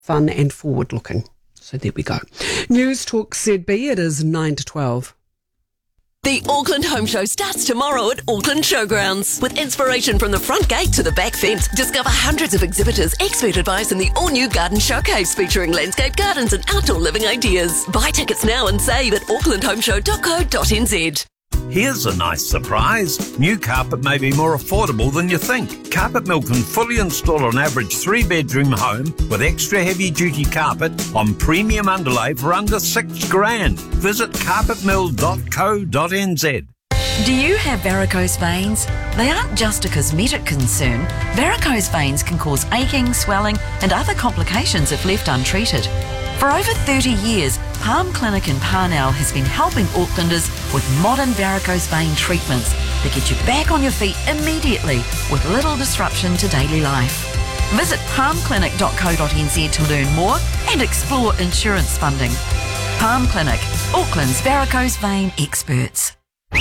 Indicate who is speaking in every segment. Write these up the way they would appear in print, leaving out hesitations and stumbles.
Speaker 1: fun and forward-looking. So there we go. News Talk ZB, it is 9 to 12.
Speaker 2: The Auckland Home Show starts tomorrow at Auckland Showgrounds. With inspiration from the front gate to the back fence, discover hundreds of exhibitors, expert advice and the all-new garden showcase featuring landscape gardens and outdoor living ideas. Buy tickets now and save at aucklandhomeshow.co.nz.
Speaker 3: Here's a nice surprise. New carpet may be more affordable than you think. Carpet Mill can fully install an average 3-bedroom home with extra heavy-duty carpet on premium underlay for under $6,000. Visit carpetmill.co.nz.
Speaker 4: Do you have varicose veins? They aren't just a cosmetic concern. Varicose veins can cause aching, swelling and other complications if left untreated. For over 30 years, Palm Clinic in Parnell has been helping Aucklanders with modern varicose vein treatments that get you back on your feet immediately with little disruption to daily life. Visit palmclinic.co.nz to learn more and explore insurance funding. Palm Clinic, Auckland's varicose vein experts.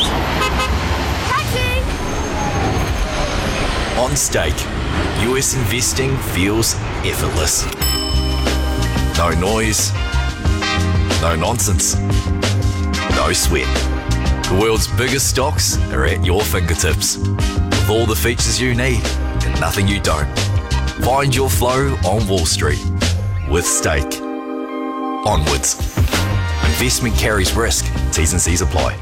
Speaker 5: Taxi!
Speaker 6: On Stake, US investing feels effortless. No noise, no nonsense, no sweat. The world's biggest stocks are at your fingertips, with all the features you need and nothing you don't. Find your flow on Wall Street with Stake. Onwards. Investment carries risk. T's and C's apply.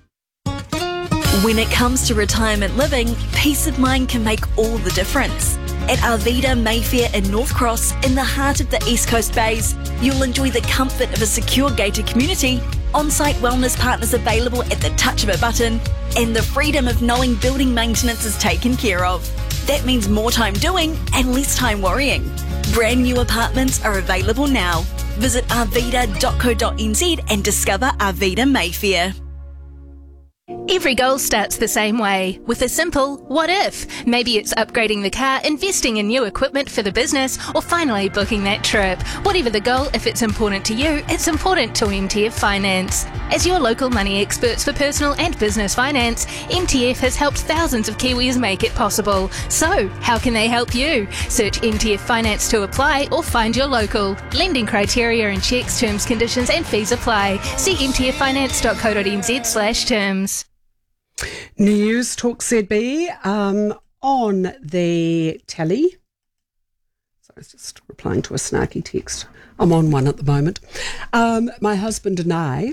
Speaker 7: When it comes to retirement living, peace of mind can make all the difference. At Arvida Mayfair in North Cross, in the heart of the East Coast Bays, you'll enjoy the comfort of a secure gated community, on-site wellness partners available at the touch of a button, and the freedom of knowing building maintenance is taken care of. That means more time doing and less time worrying. Brand new apartments are available now. Visit arvida.co.nz and discover Arvida Mayfair.
Speaker 8: Every goal starts the same way, with a simple what if. Maybe it's upgrading the car, investing in new equipment for the business, or finally booking that trip. Whatever the goal, if it's important to you, it's important to MTF Finance. As your local money experts for personal and business finance, MTF has helped thousands of Kiwis make it possible. So, how can they help you? Search MTF Finance to apply or find your local. Lending criteria and checks, terms, conditions and fees apply. See mtffinance.co.nz/terms.
Speaker 1: News Talk ZB on the telly. So I was just replying to a snarky text. I'm on one at the moment. My husband and I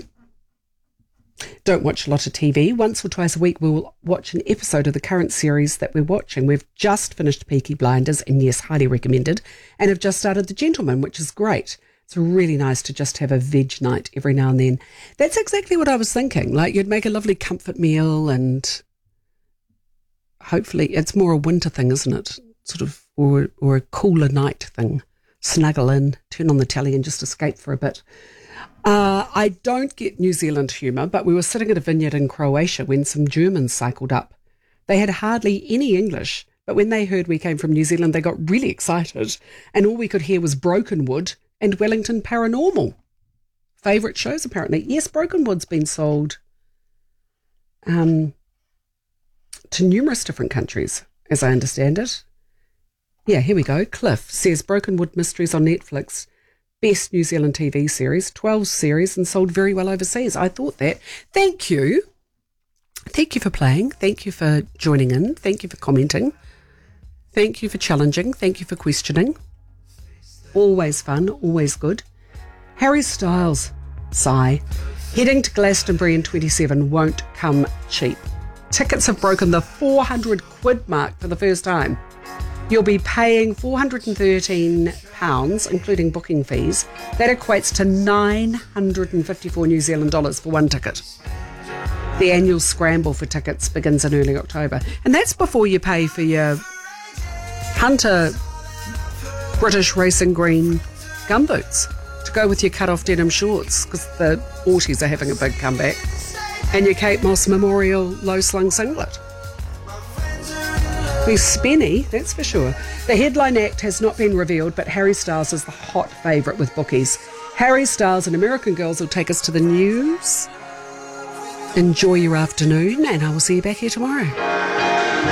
Speaker 1: don't watch a lot of TV. Once or twice a week we'll watch an episode of the current series that we're watching. We've just finished Peaky Blinders, and yes, highly recommended, and have just started The Gentleman, which is great. It's really nice to just have a veg night every now and then. That's exactly what I was thinking. Like, you'd make a lovely comfort meal, and hopefully it's more a winter thing, isn't it? Sort of, or a cooler night thing. Snuggle in, turn on the telly and just escape for a bit. I don't get New Zealand humour, but we were sitting at a vineyard in Croatia when some Germans cycled up. They had hardly any English, but when they heard we came from New Zealand, they got really excited, and all we could hear was Broken Wood and Wellington Paranormal. Favourite shows, apparently. Yes, Broken Wood's been sold to numerous different countries, as I understand it. Yeah, here we go. Cliff says Broken Wood Mysteries on Netflix. Best New Zealand TV series, 12 series, and sold very well overseas. I thought that. Thank you. Thank you for playing. Thank you for joining in. Thank you for commenting. Thank you for challenging. Thank you for questioning. Always fun, always good. Harry Styles, sigh. Heading to Glastonbury in 27 won't come cheap. Tickets have broken the 400 quid mark for the first time. You'll be paying £413, including booking fees. That equates to 954 New Zealand dollars for one ticket. The annual scramble for tickets begins in early October. And that's before you pay for your Hunter British Racing Green gumboots to go with your cut-off denim shorts, because the Aussies are having a big comeback, and your Kate Moss Memorial low-slung singlet. We're spenny, that's for sure. The headline act has not been revealed, but Harry Styles is the hot favourite with bookies. Harry Styles and American Girls will take us to the news. Enjoy your afternoon, and I will see you back here tomorrow.